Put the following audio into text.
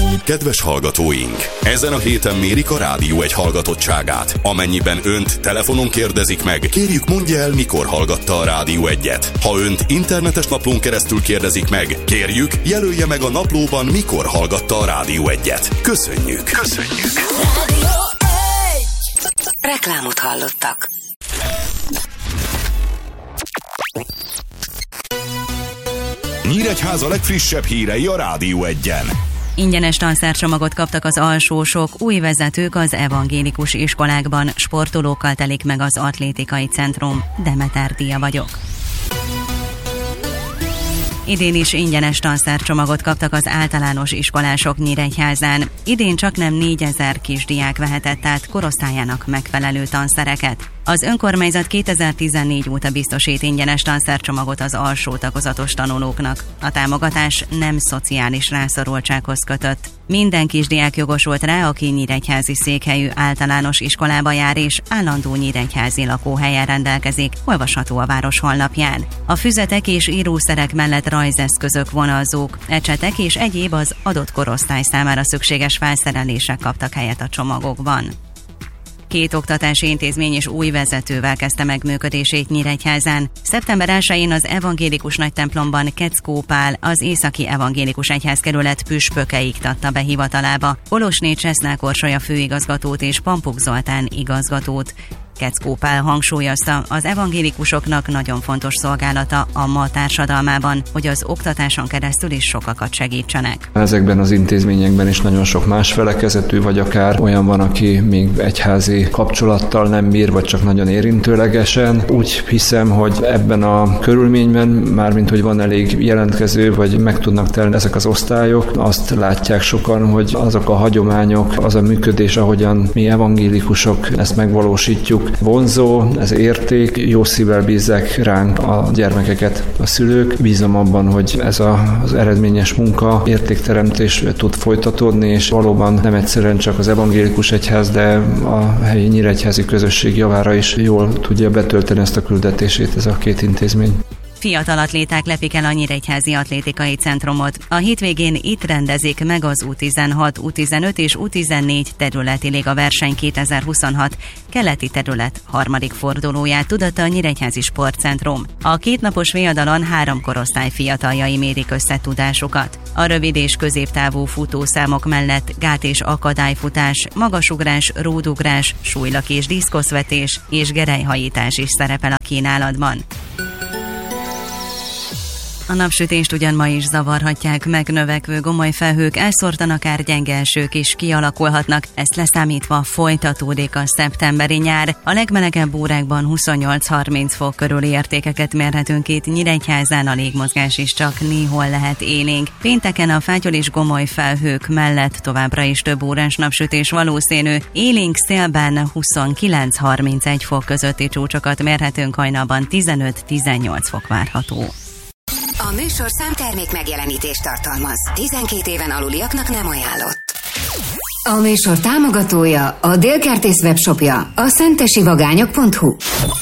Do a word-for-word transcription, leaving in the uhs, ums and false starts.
Kedves hallgatóink! Ezen a héten mérik a Rádió egy hallgatottságát. Amennyiben önt telefonon kérdezik meg, kérjük mondja el, mikor hallgatta a Rádió egyet. Ha önt internetes naplón keresztül kérdezik meg, kérjük jelölje meg a naplóban, mikor hallgatta a Rádió egyet. Köszönjük! Köszönjük! Rádió egy! Reklámot hallottak. Nyíregyháza legfrissebb hírei a Rádió egyen. Ingyenes tanszercsomagot kaptak az alsósok, új vezetők az evangélikus iskolákban, sportolókkal telik meg az atlétikai centrum. Demeter Dia vagyok. Idén is ingyenes tanszercsomagot kaptak az általános iskolások Nyíregyházán. Idén csaknem négyezer kisdiák vehetett át korosztályának megfelelő tanszereket. Az önkormányzat kétezer-tizennégy óta biztosít ingyenes tanszercsomagot az alsó tagozatos tanulóknak. A támogatás nem szociális rászorultsághoz kötött. Minden kisdiák jogosult rá, aki nyíregyházi székhelyű általános iskolába jár és állandó nyíregyházi lakóhelyen rendelkezik, olvasható a város honlapján. A füzetek és írószerek mellett rajzeszközök, vonalzók, ecsetek és egyéb az adott korosztály számára szükséges felszerelések kaptak helyet a csomagokban. Két oktatási intézmény és új vezetővel kezdte meg működését Nyíregyházán. szeptember elsején az evangélikus nagytemplomban Keckó Pál, az Északi Evangélikus Egyházkerület püspöke iktatta be hivatalába Kolosné Csesznák Orsolya főigazgatót és Pampuk Zoltán igazgatót. Keckó Pál hangsúlyozta, az evangélikusoknak nagyon fontos szolgálata a ma társadalmában, hogy az oktatáson keresztül is sokakat segítsenek. Ezekben az intézményekben is nagyon sok más felekezetű, vagy akár olyan van, aki még egyházi kapcsolattal nem bír, vagy csak nagyon érintőlegesen. Úgy hiszem, hogy ebben a körülményben, mármint hogy van elég jelentkező, vagy meg tudnak telni ezek az osztályok, azt látják sokan, hogy azok a hagyományok, az a működés, ahogyan mi evangélikusok ezt megvalósítjuk, vonzó, ez érték, jó szívvel bízzák ránk a gyermekeket a szülők. Bízom abban, hogy ez a, az eredményes munka, értékteremtés tud folytatódni, és valóban nem egyszerűen csak az evangélikus egyház, de a helyi nyíregyházi közösség javára is jól tudja betölteni ezt a küldetését ez a két intézmény. Fiatal atléták lepik el a Nyíregyházi Atlétikai Centrumot. A hétvégén itt rendezik meg az U tizenhat, U tizenöt és U tizennégy területi liga verseny kétezer-huszonhat keleti terület harmadik fordulóját, tudatta a Nyíregyházi Sportcentrum. A kétnapos viadalon három korosztály fiataljai mérik össze tudásukat. A rövid és középtávú futószámok mellett gát- és akadályfutás, magasugrás, ródugrás, súlylak és diszkoszvetés és gerelyhajítás is szerepel a kínálatban. A napsütést ugyan ma is zavarhatják, megnövekvő gomoly felhők, elszórtan akár gyenge esők is kialakulhatnak, ezt leszámítva folytatódik a szeptemberi nyár. A legmelegebb órákban huszonnyolc-harminc fok körüli értékeket mérhetünk itt Nyíregyházán, a légmozgás is csak néhol lehet élénk. Pénteken a fátyol és gomoly felhők mellett továbbra is több órás napsütés valószínű, élénk szélben huszonkilenc-harmincegy fok közötti csúcsokat mérhetünk, hajnalban tizenöt-tizennyolc fok várható. A műsor számtermék megjelenítést tartalmaz. tizenkét éven aluliaknak nem ajánlott. A műsor támogatója a Dél Kertész webshopja, a szentesivagányok pont hu.